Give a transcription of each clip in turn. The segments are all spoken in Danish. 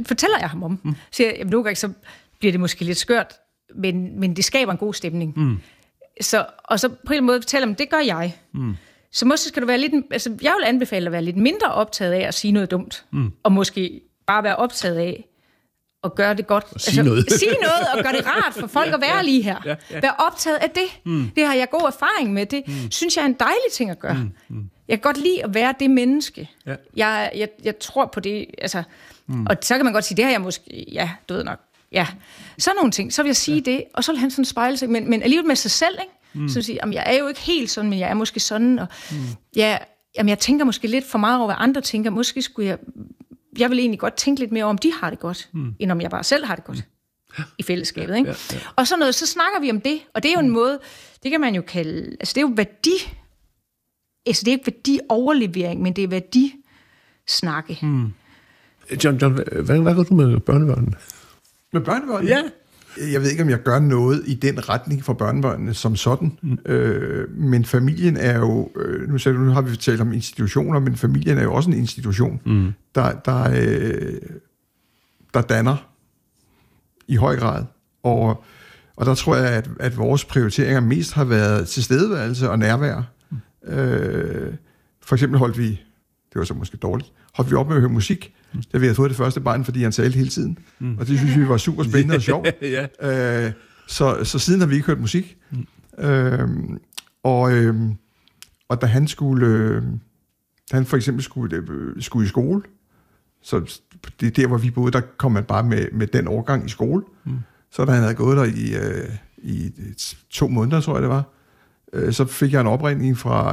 fortæller jeg ham om. Så nogle gange så bliver det måske lidt skørt, men det skaber en god stemning. Og så på en måde fortæller ham, det gør jeg. Så måske skal du være lidt... Altså, jeg vil anbefale at være lidt mindre optaget af at sige noget dumt, og måske bare være optaget af at gøre det godt. Sige noget og gøre det rart for folk at være lige her. Være optaget af det. Det har jeg god erfaring med. Det synes jeg er en dejlig ting at gøre. Jeg kan godt lide at være det menneske. Jeg tror på det. Altså, og så kan man godt sige, det har jeg måske... Ja, du ved nok. Ja, sådan nogle ting. Så vil jeg sige det, og så vil han sådan spejle sig. Men alligevel med sig selv, ikke? Så vil sige, jeg er jo ikke helt sådan, men jeg er måske sådan. Og jeg tænker måske lidt for meget over, hvad andre tænker. Måske skulle jeg vil egentlig godt tænke lidt mere om de har det godt, end om jeg bare selv har det godt i fællesskabet. Ikke? Og sådan noget, så snakker vi om det, og det er jo en måde, det kan man jo kalde, altså det er jo værdi, altså det er ikke værdi-overlevering, men det er værdi-snakke. John, hvad gør du med børnebørnene? Med børnebørnene? Ja. Jeg ved ikke, om jeg gør noget i den retning for børnebørnene som sådan, men familien er jo, nu har vi talt om institutioner, men familien er jo også en institution, der danner i høj grad. Og der tror jeg, at vores prioriteringer mest har været tilstedeværelse og nærvær. For eksempel holdt vi op med at høre musik, da vi havde fået det første barn, fordi han talte hele tiden. Og det synes vi var super spændende og sjovt. Så siden har vi ikke hørt musik. Og da han for eksempel skulle i skole, så det er der, hvor vi boede, der kom man bare med den årgang i skole. Så da han havde gået der i 2 måneder, tror jeg det var, så fik jeg en opringning fra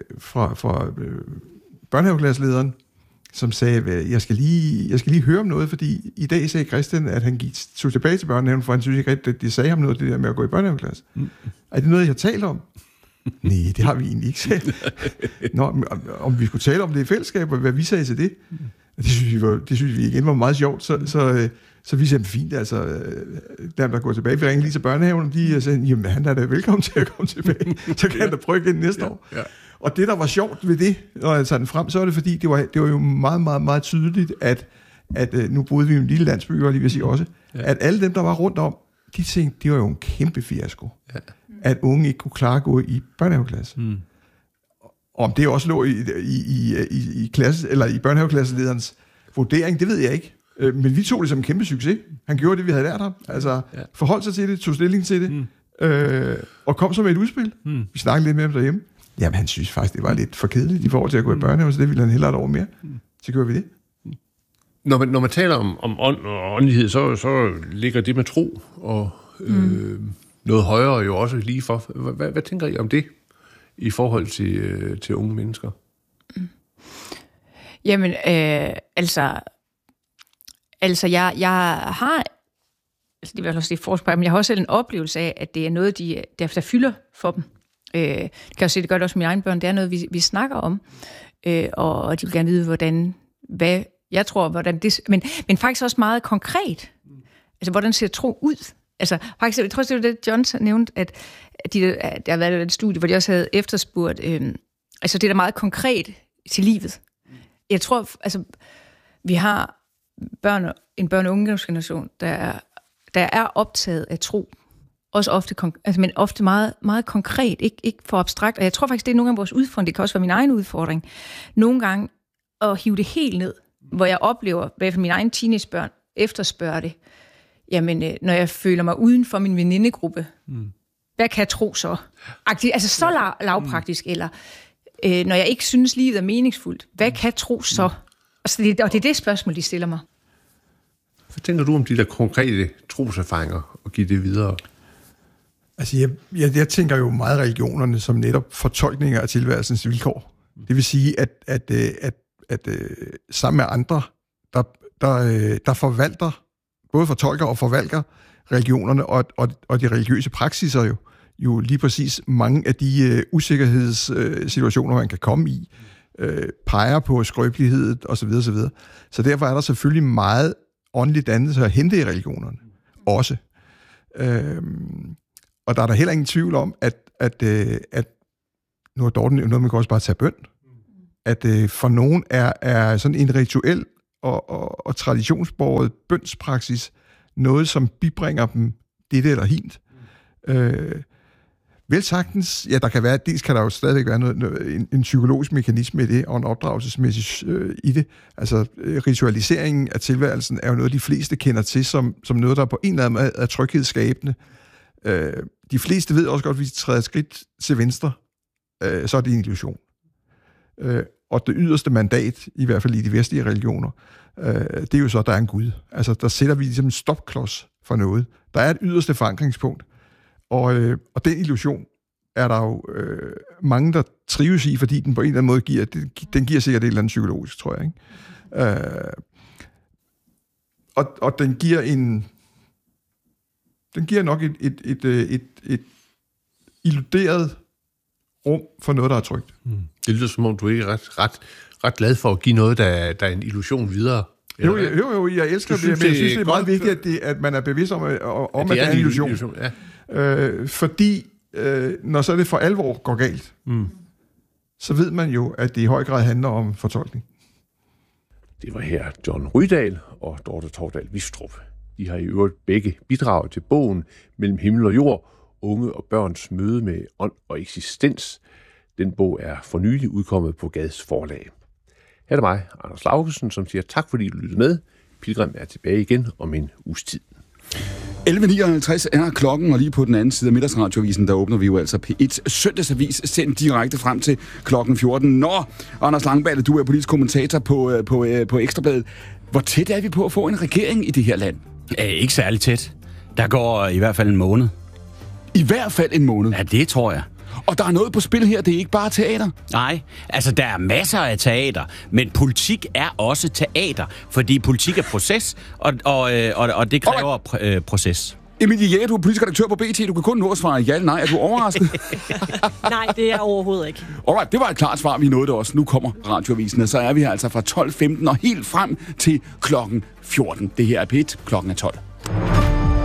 børnehaveklasselederen, som sagde, jeg skal lige høre om noget, fordi i dag sagde Christian, at han tog tilbage til børnehaven, for han synes ikke rigtigt, at de sagde ham noget, det der med at gå i børnehaveklasse. Er det noget, jeg har talt om? Nej, det har vi egentlig ikke sagt. Nå, om vi skulle tale om det i fællesskab, og hvad vi sagde til det, det synes vi igen var meget sjovt, så vi sagde, fint, altså, der går tilbage, vi ringer lige til børnehaven, og de sagde, jamen han er da velkommen til at komme tilbage, så kan han da prøve igen næste år. Ja. Og det, der var sjovt ved det, når jeg tager den frem, så er det fordi, det var jo meget, meget, meget tydeligt, at nu boede vi i en lille landsby, og lige vil sige også, at alle dem, der var rundt om, de tænkte, det var jo en kæmpe fiasko, at unge ikke kunne klare at gå i børnehaveklasse. Om det også lå i klasse, eller i børnehaveklassederens vurdering, det ved jeg ikke. Men vi tog det som en kæmpe succes. Han gjorde det, vi havde lært ham. Altså, forholdt sig til det, tog stilling til det, og kom så med et udspil. Vi snakkede lidt med ham derhjemme. Jamen, han synes faktisk, det var lidt for kedeligt i forhold til at gå i børnehave, så det ville han hellere et år mere. Så gjorde vi det. Når man taler om ånd og åndelighed, så ligger det med tro og noget højere jo også lige for. Hvad tænker I om det i forhold til unge mennesker? Jamen, altså jeg har, altså det vil også sige forspejl, men jeg har også selv en oplevelse af, at det er noget, der fylder for dem. Kan jeg se, det gør det også med mine egne børn. Det er noget, vi snakker om, og de vil gerne vide, hvad jeg tror, hvordan det... Men faktisk også meget konkret. Altså, hvordan ser tro ud? Altså, faktisk, jeg tror, det var det, John nævnte, at der har været et studie, hvor de også havde efterspurgt, altså det er da meget konkret til livet. Jeg tror, altså, vi har en børne- og ungdomsgeneration, der er optaget af tro. Også ofte, men ofte meget, meget konkret, ikke for abstrakt. Og jeg tror faktisk, det er nogle af vores udfordringer. Det kan også være min egen udfordring. Nogle gange at hive det helt ned, hvor jeg oplever, hvad mine egne teenagebørn efterspørger det. Jamen, når jeg føler mig uden for min venindegruppe, hvad kan jeg tro så? Altså så lavpraktisk, eller når jeg ikke synes, livet er meningsfuldt, hvad kan jeg tro så? Og det er det spørgsmål, de stiller mig. Hvad tænker du om de der konkrete troserfaringer, og give det videre? Altså, jeg tænker jo meget religionerne som netop fortolkninger af tilværelsens vilkår. Det vil sige, at sammen med andre, der forvalter, både fortolker og forvalter religionerne og de religiøse praksiser jo lige præcis mange af de usikkerhedssituationer, man kan komme i, peger på skrøbelighed osv. osv. Så derfor er der selvfølgelig meget åndelig dannelse at hente i religionerne også. Og der er der heller ingen tvivl om, at nu er Dorten noget, man kan også bare tage bøn. At for nogen er sådan en rituel og traditionsbåret bønspraksis noget, som bibringer dem dette eller hint. Vel sagtens, ja, der kan være, dels kan der jo stadigvæk være en psykologisk mekanisme i det, og en opdragelsesmæssig i det. Altså, ritualiseringen af tilværelsen er jo noget, de fleste kender til, som noget, der på en eller anden måde er tryghedsskabende. De fleste ved også godt, at hvis de træder et skridt til venstre, så er det en illusion. Og det yderste mandat, i hvert fald i de vestlige religioner, det er jo så, at der er en Gud. Altså, der sætter vi ligesom en stopklods for noget. Der er et yderste forankringspunkt. Og den illusion er der jo mange, der trives i, fordi den på en eller anden måde giver sikkert et eller andet psykologisk, tror jeg. Ikke? Og den giver nok et illuderet rum for noget, der er trygt. Det lyder som om, du ikke er ret glad for at give noget, der er en illusion videre. Jo, jeg elsker det, men jeg synes, det er meget vigtigt, at man er bevidst om, at det er en illusion. Ja. Fordi når så det for alvor går galt, så ved man jo, at det i høj grad handler om fortolkning. Det var her John Rydahl og Dorte Thordal Wistrup. De har i øvrigt begge bidraget til bogen Mellem himmel og jord, unge og børns møde med ånd og eksistens. Den bog er for nylig udkommet på Gads Forlag. Her er det mig, Anders Laugesen, som siger tak, fordi du lyttede med. Pilgrim er tilbage igen om en uges tid. 11.59 er klokken, og lige på den anden side af Middagsradiovisen, der åbner vi jo altså P1 søndagsavis, sendt direkte frem til klokken 14. Nå, Anders Langballe, du er politisk kommentator på Ekstrabladet. Hvor tæt er vi på at få en regering i det her land? Ikke særlig tæt. Der går i hvert fald en måned. I hvert fald en måned? Ja, det tror jeg. Og der er noget på spil her, det er ikke bare teater? Nej, altså der er masser af teater, men politik er også teater, fordi politik er proces, og det kræver proces. Emilie Jæger, du er politisk redaktør på BT, du kan kun nå at svare ja eller nej. Er du overrasket? Nej, det er jeg overhovedet ikke. Alright, det var et klart svar, vi nåede det også. Nu kommer radioavisen, og så er vi her altså fra 12.15 og helt frem til klokken 14. Det her er P1, klokken er 12.